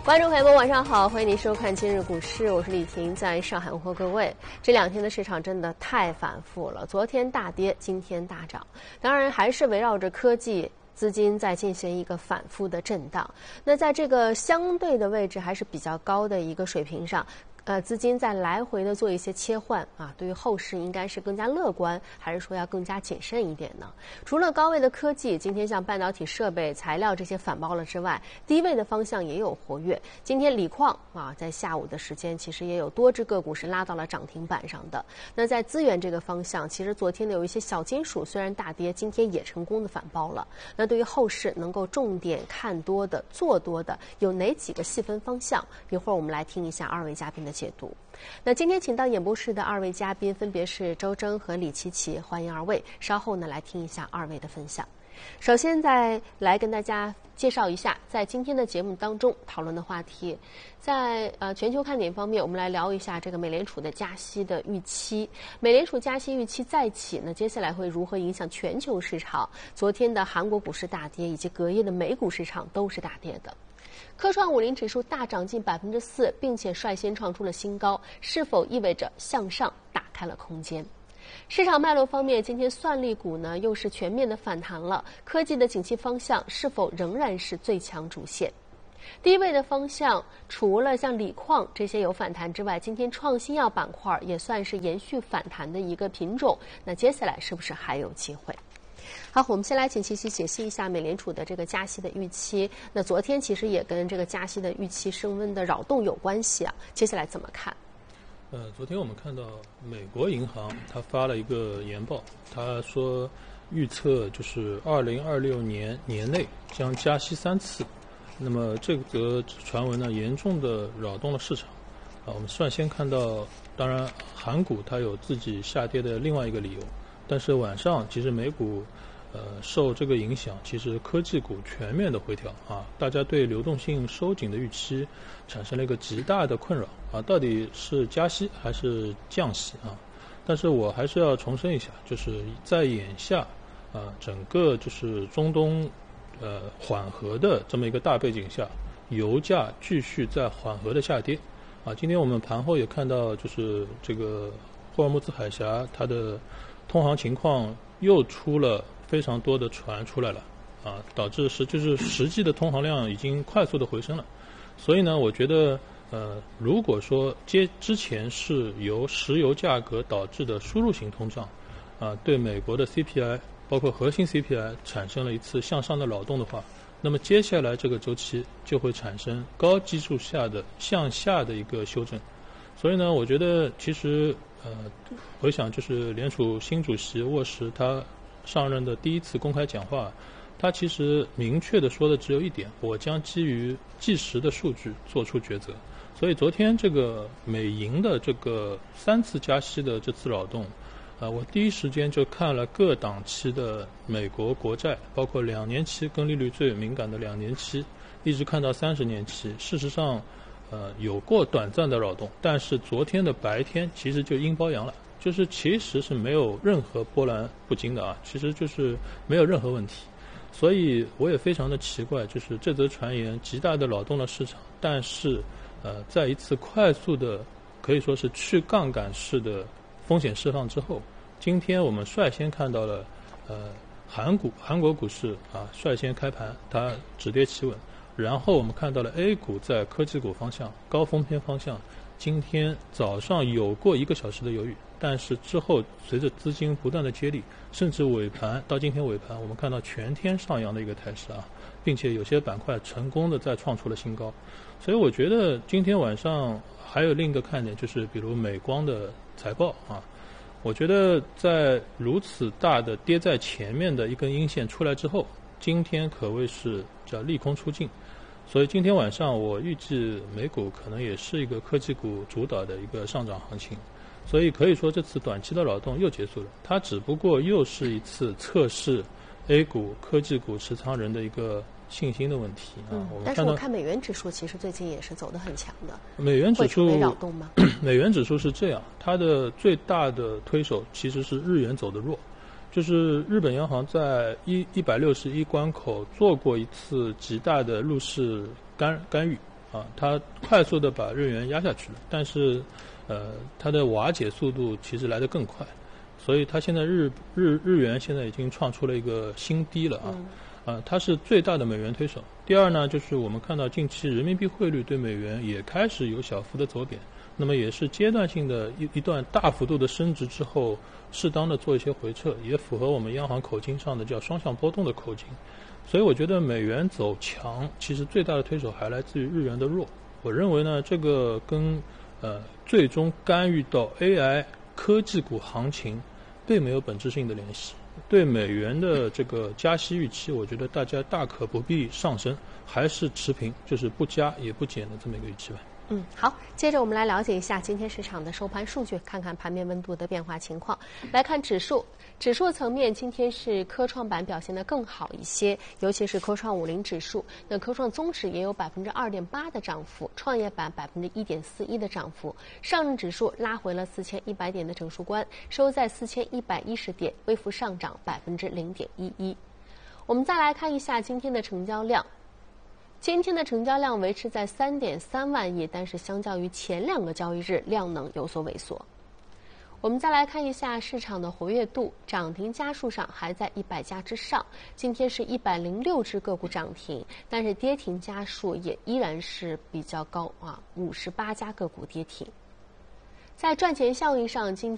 观众朋友们，晚上好，欢迎您收看今日股市，我是李婷，在上海问候各位。这两天的市场真的太反复了，昨天大跌，今天大涨，当然还是围绕着科技资金在进行一个反复的震荡。那在这个相对的位置还是比较高的一个水平上，资金在来回的做一些切换啊，对于后市应该是更加乐观，还是说要更加谨慎一点呢？除了高位的科技，今天像半导体设备、材料这些反包了之外，低位的方向也有活跃。今天锂矿啊，在下午的时间其实也有多只个股是拉到了涨停板上的。那在资源这个方向，其实昨天的有一些小金属虽然大跌，今天也成功的反包了。那对于后市能够重点看多的、做多的，有哪几个细分方向？一会儿我们来听一下二位嘉宾的解读。那今天请到演播室的二位嘉宾分别是周征和李琪琪，欢迎二位。稍后呢来听一下二位的分享。首先再来跟大家介绍一下，在今天的节目当中讨论的话题，在全球看点方面，我们来聊一下这个美联储的加息的预期。美联储加息预期再起，那接下来会如何影响全球市场？昨天的韩国股市大跌，以及隔夜的美股市场都是大跌的。科创50指数大涨近4%，并且率先创出了新高，是否意味着向上打开了空间？市场脉络方面，今天算力股呢又是全面的反弹了，科技的景气方向是否仍然是最强主线？低位的方向，除了像锂矿这些有反弹之外，今天创新药板块也算是延续反弹的一个品种，那接下来是不是还有机会？好，我们先来请琪琪解析一下美联储的这个加息的预期。那昨天其实也跟这个加息的预期升温的扰动有关系啊，接下来怎么看？ 昨天我们看到美国银行它发了一个研报，它说预测就是2026年年内将加息3次。那么这则传闻呢，严重的扰动了市场。我们率先看到，当然韩股它有自己下跌的另外一个理由，但是晚上其实美股受这个影响，其实科技股全面的回调啊，大家对流动性收紧的预期产生了一个极大的困扰啊，到底是加息还是降息啊？但是我还是要重申一下，就是在眼下整个就是中东缓和的这么一个大背景下，油价继续在缓和的下跌啊。今天我们盘后也看到，就是这个霍尔木兹海峡它的通航情况又出了非常多的船出来了啊，导致就是实际的通航量已经快速的回升了。所以呢，我觉得如果说之前是由石油价格导致的输入型通胀对美国的 CPI 包括核心 CPI 产生了一次向上的扰动的话，那么接下来这个周期就会产生高基数下的向下的一个修正。所以呢，我觉得其实回想就是联储新主席沃什他上任的第一次公开讲话，他其实明确的说的只有一点：我将基于即时的数据做出抉择。所以昨天这个美银的这个3次加息的这次扰动，我第一时间就看了各档期的美国国债，包括2年期跟利率最敏感的2年期，一直看到30年期。事实上，有过短暂的扰动，但是昨天的白天其实就阴包阳了。就是其实是没有任何波澜不惊的啊，其实就是没有任何问题。所以我也非常的奇怪，就是这则传言极大的扰动了市场，但是在一次快速的可以说是去杠杆式的风险释放之后，今天我们率先看到了韩国股市率先开盘它止跌企稳，然后我们看到了 A 股在科技股方向高风偏方向，今天早上有过1个小时的犹豫，但是之后随着资金不断的接力，甚至尾盘到今天尾盘，我们看到全天上扬的一个态势并且有些板块成功的再创出了新高。所以我觉得今天晚上还有另一个看点，就是比如美光的财报我觉得在如此大的跌在前面的一根阴线出来之后，今天可谓是叫利空出尽。所以今天晚上我预计美股可能也是一个科技股主导的一个上涨行情，所以可以说这次短期的扰动又结束了，它只不过又是一次测试 A 股科技股持仓人的一个信心的问题但是我看美元指数其实最近也是走得很强的。 美元指数会成为扰动吗？ 美元指数是这样，它的最大的推手其实是日元走得弱。就是日本央行在161关口做过一次极大的入市干预它快速的把日元压下去了，但是它的瓦解速度其实来得更快，所以它现在日元现在已经创出了一个新低了它是最大的美元推手。第二呢，就是我们看到近期人民币汇率对美元也开始有小幅的走贬，那么也是阶段性的一段大幅度的升值之后，适当的做一些回撤，也符合我们央行口径上的叫双向波动的口径。所以我觉得美元走强，其实最大的推手还来自于日元的弱。我认为呢，这个跟最终干预到 AI 科技股行情并没有本质性的联系。对美元的这个加息预期，我觉得大家大可不必上升，还是持平，就是不加也不减的这么一个预期吧。 好，接着我们来了解一下今天市场的收盘数据，看看盘面温度的变化情况。来看指数层面，今天是科创板表现得更好一些，尤其是科创50指数。那科创综指也有2.8%的涨幅，创业板1.41%的涨幅。上证指数拉回了4100点的整数关，收在4110点，微幅上涨0.11%。我们再来看一下今天的成交量。今天的成交量维持在3.3万亿，但是相较于前2个交易日，量能有所萎缩。我们再来看一下市场的活跃度，涨停家数上还在100家之上，今天是106只个股涨停，但是跌停家数也依然是比较高58家个股跌停。在赚钱效应上，今天